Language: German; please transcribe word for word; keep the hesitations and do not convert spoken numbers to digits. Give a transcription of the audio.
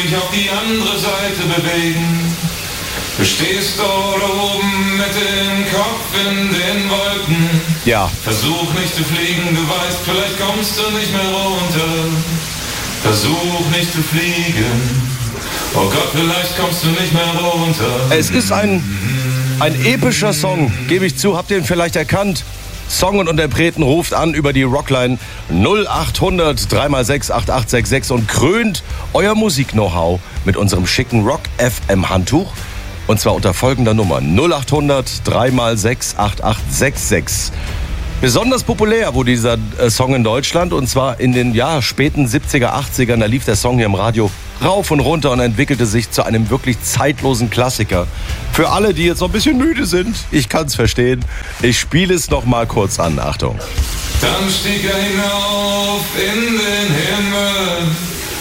mich auf die andere Seite bewegen. Du stehst dort oben mit dem Kopf in den Wolken. Ja. Versuch nicht zu fliegen, du weißt, vielleicht kommst du nicht mehr runter. Versuch nicht zu fliegen. Oh Gott, vielleicht kommst du nicht mehr runter. Es ist ein, ein epischer Song, gebe ich zu. Habt ihr ihn vielleicht erkannt? Song und Interpreten ruft an über die Rockline null acht hundert drei mal sechs acht acht sechs sechs und krönt euer Musik-Know-how mit unserem schicken Rock-F M-Handtuch. Und zwar unter folgender Nummer null acht hundert drei mal sechs acht acht sechs sechs. Besonders populär wurde dieser äh, Song in Deutschland, und zwar in den ja, späten siebziger, achtzigern. Da lief der Song hier im Radio rauf und runter und entwickelte sich zu einem wirklich zeitlosen Klassiker. Für alle, die jetzt noch ein bisschen müde sind, ich kann es verstehen, ich spiele es noch mal kurz an. Achtung. Dann stieg er hinauf in den Himmel.